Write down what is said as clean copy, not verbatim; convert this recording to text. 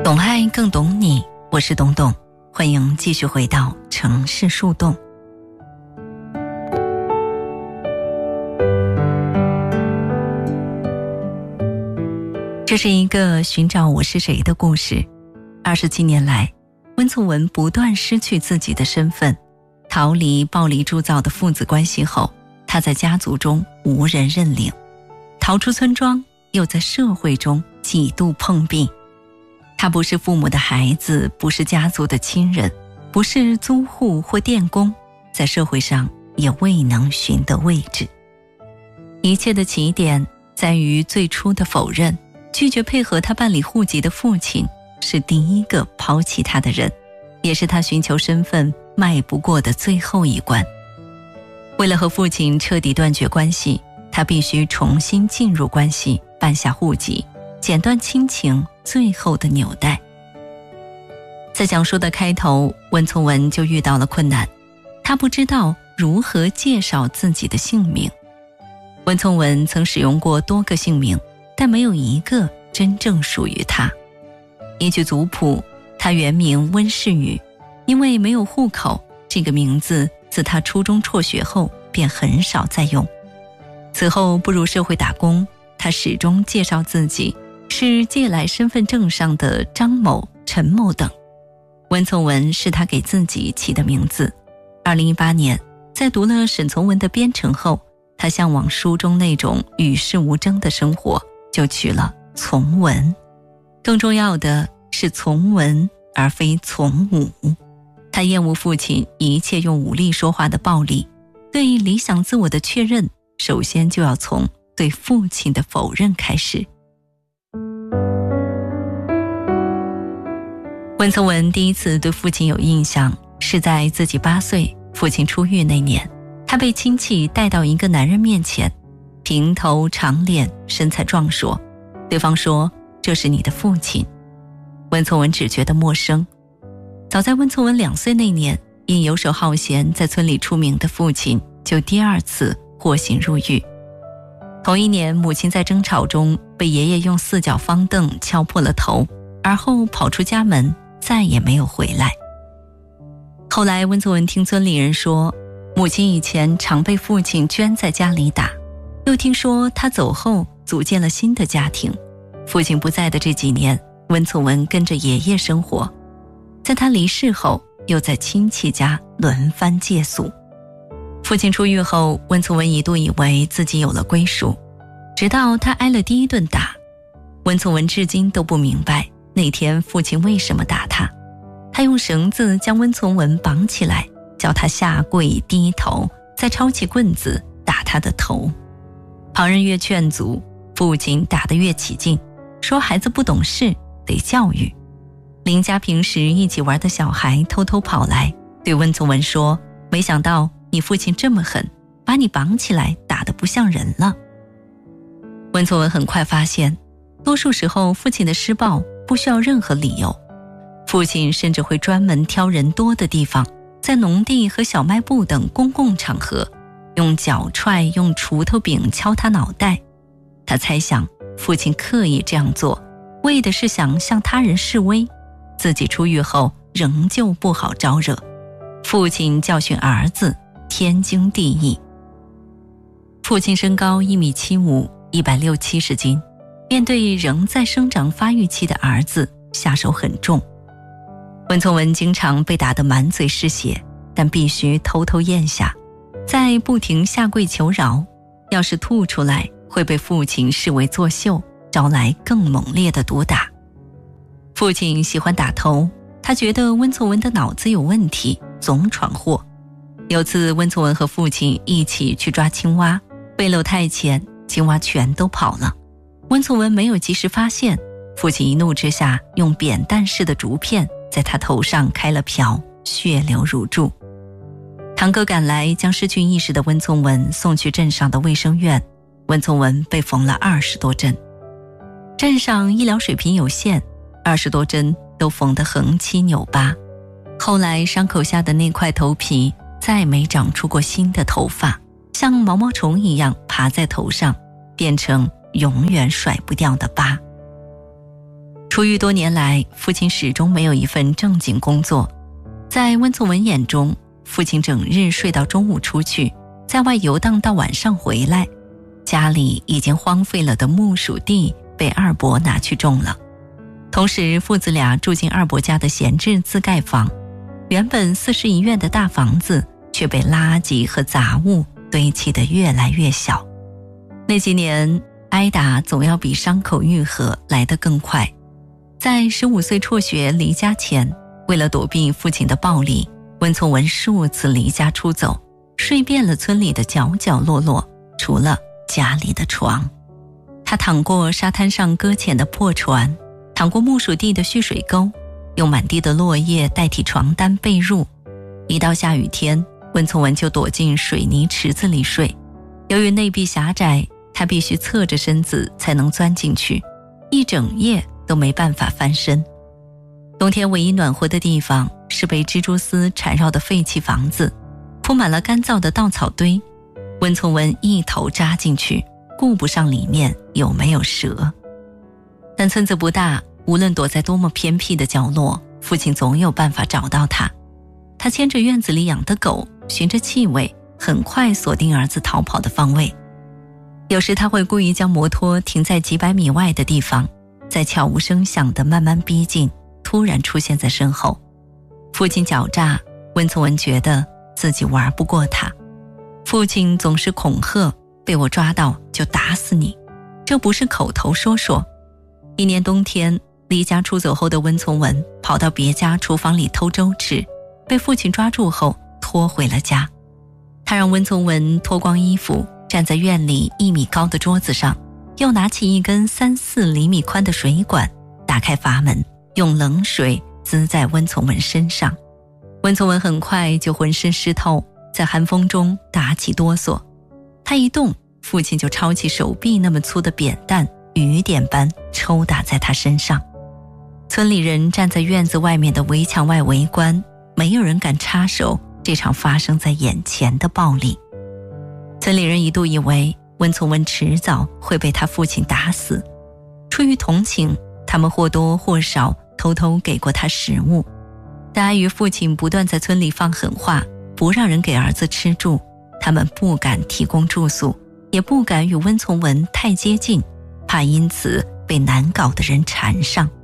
懂爱更懂你，我是董董，欢迎继续回到城市树洞。这是一个寻找我是谁的故事。27年来，温从文不断失去自己的身份，逃离暴力铸造的父子关系后，他在家族中无人认领，逃出村庄，又在社会中几度碰壁。他不是父母的孩子，不是家族的亲人，不是租户或电工，在社会上也未能寻得位置。一切的起点在于最初的否认，拒绝配合他办理户籍的父亲是第一个抛弃他的人，也是他寻求身份迈不过的最后一关。为了和父亲彻底断绝关系，他必须重新进入关系，办下户籍，剪断亲情最后的纽带。在讲述的开头，温从文就遇到了困难，他不知道如何介绍自己的姓名。温从文曾使用过多个姓名，但没有一个真正属于他。依据族谱，他原名温世宇，因为没有户口，这个名字自他初中辍学后便很少再用。此后步入社会打工，他始终介绍自己是借来身份证上的张某、陈某等。温从文是他给自己起的名字。2018年，在读了沈从文的《编程》后，他向往书中那种与世无争的生活，就取了从文。更重要的是从文而非从武。他厌恶父亲一切用武力说话的暴力，对理想自我的确认，首先就要从对父亲的否认开始。温从文第一次对父亲有印象，是在自己8岁，父亲出狱那年，他被亲戚带到一个男人面前，平头长脸，身材壮硕，对方说这是你的父亲。温从文只觉得陌生。早在温从文2岁那年，因游手好闲在村里出名的父亲就第2次获刑入狱。同一年，母亲在争吵中被爷爷用4脚方凳敲破了头，而后跑出家门，再也没有回来。后来温从文听村里人说，母亲以前常被父亲圈在家里打，又听说他走后组建了新的家庭。父亲不在的这几年，温从文跟着爷爷生活，在他离世后，又在亲戚家轮番借宿。父亲出狱后，温从文一度以为自己有了归属，直到他挨了第1顿打。温从文至今都不明白那天父亲为什么打他。他用绳子将温从文绑起来，叫他下跪低头，再抄起棍子打他的头。旁人越劝阻，父亲打得越起劲，说孩子不懂事，得教育。邻家平时一起玩的小孩偷偷跑来，对温从文说，没想到你父亲这么狠，把你绑起来打得不像人了。温从文很快发现，多数时候父亲的施暴不需要任何理由，父亲甚至会专门挑人多的地方，在农地和小卖部等公共场合，用脚踹、用锄头柄敲他脑袋。他猜想父亲刻意这样做，为的是想向他人示威，自己出狱后仍旧不好招惹。父亲教训儿子，天经地义。父亲身高1.75米，160-170斤，面对仍在生长发育期的儿子，下手很重。温从文经常被打得满嘴是血，但必须偷偷咽下，再不停下跪求饶，要是吐出来会被父亲视为作秀，招来更猛烈的毒打。父亲喜欢打头，他觉得温从文的脑子有问题，总闯祸。有次温从文和父亲一起去抓青蛙，背篓太浅，青蛙全都跑了。温从文没有及时发现，父亲一怒之下用扁担式的竹片在他头上开了瓢，血流如注。堂哥赶来，将失去意识的温从文送去镇上的卫生院，温从文被缝了20多针。镇上医疗水平有限，20多针都缝得横七扭八。后来伤口下的那块头皮再没长出过新的头发，像毛毛虫一样爬在头上，变成永远甩不掉的疤。 出狱多年来，父亲始终没有一份正经工作。在温从文眼中，父亲整日睡到中午出去，在外游荡到晚上回来，家里已经荒废了的木薯地被二伯拿去种了。同时，父子俩住进二伯家的闲置自盖房，原本4室1院的大房子却被垃圾和杂物堆砌得越来越小。那几年，挨打总要比伤口愈合来得更快。在15岁辍学离家前，为了躲避父亲的暴力，温从文数次离家出走，睡遍了村里的角角落落，除了家里的床。他躺过沙滩上搁浅的破船，躺过木薯地的蓄水沟，用满地的落叶代替床单被褥。一到下雨天，温从文就躲进水泥池子里睡。由于内壁狭窄，他必须侧着身子才能钻进去，一整夜都没办法翻身。冬天唯一暖和的地方是被蜘蛛丝缠绕的废弃房子，铺满了干燥的稻草堆。温从文一头扎进去，顾不上里面有没有蛇。但村子不大，无论躲在多么偏僻的角落，父亲总有办法找到他。他牵着院子里养的狗，循着气味，很快锁定儿子逃跑的方位。有时他会故意将摩托停在几百米外的地方，在悄无声响地慢慢逼近，突然出现在身后。父亲狡诈，温从文觉得自己玩不过他。父亲总是恐吓，被我抓到就打死你，这不是口头说说。一年冬天，离家出走后的温从文跑到别家厨房里偷粥吃，被父亲抓住后拖回了家。他让温从文脱光衣服，站在院里1米高的桌子上，又拿起一根3-4厘米宽的水管，打开阀门，用冷水滋在温从文身上。温从文很快就浑身湿透，在寒风中打起哆嗦。他一动，父亲就抄起手臂那么粗的扁担，雨点般抽打在他身上。村里人站在院子外面的围墙外围观，没有人敢插手这场发生在眼前的暴力。村里人一度以为温从文迟早会被他父亲打死，出于同情，他们或多或少偷偷给过他食物。但碍于父亲不断在村里放狠话，不让人给儿子吃住，他们不敢提供住宿，也不敢与温从文太接近，怕因此被难搞的人缠上。